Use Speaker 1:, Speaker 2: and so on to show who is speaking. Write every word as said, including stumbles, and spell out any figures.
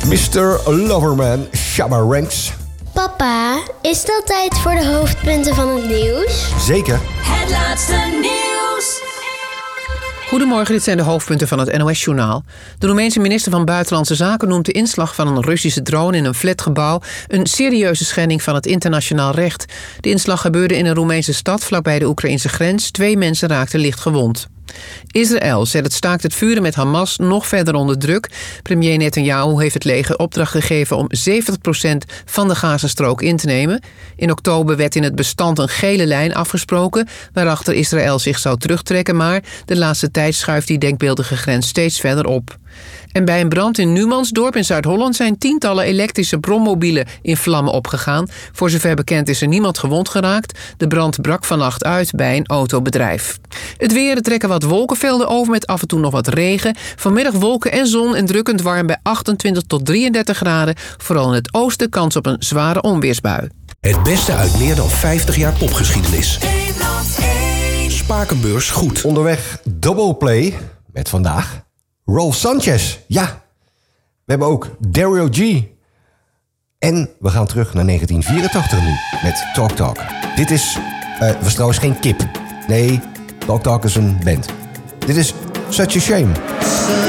Speaker 1: mister Loverman, Shabba Ranks.
Speaker 2: Papa, is het al tijd voor de hoofdpunten van het nieuws?
Speaker 1: Zeker.
Speaker 3: Het laatste nieuws.
Speaker 4: Goedemorgen, dit zijn de hoofdpunten van het N O S-journaal. De Roemeense minister van Buitenlandse Zaken noemt de inslag van een Russische drone in een flatgebouw een serieuze schending van het internationaal recht. De inslag gebeurde in een Roemeense stad vlakbij de Oekraïnse grens. Twee mensen raakten licht gewond. Israël zet het staakt het vuren met Hamas nog verder onder druk. Premier Netanyahu heeft het leger opdracht gegeven om zeventig procent van de Gazastrook in te nemen. In oktober werd in het bestand een gele lijn afgesproken waarachter Israël zich zou terugtrekken, maar de laatste tijd schuift die denkbeeldige grens steeds verder op. En bij een brand in Numansdorp in Zuid-Holland zijn tientallen elektrische brommobielen in vlammen opgegaan. Voor zover bekend is er niemand gewond geraakt. De brand brak vannacht uit bij een autobedrijf. Het weer, er trekken wat wolkenvelden over met af en toe nog wat regen. Vanmiddag wolken en zon en drukkend warm bij achtentwintig tot drieëndertig graden. Vooral in het oosten kans op een zware onweersbui.
Speaker 5: Het beste uit meer dan vijftig jaar popgeschiedenis. Spakenbeurs goed.
Speaker 1: Onderweg Double Play met vandaag Rolf Sanchez. Ja, we hebben ook Dario G. En we gaan terug naar negentien vierentachtig nu met Talk Talk. Dit is, uh, was trouwens geen kip. Nee, Talk Talk is een band. Dit is Such a Shame.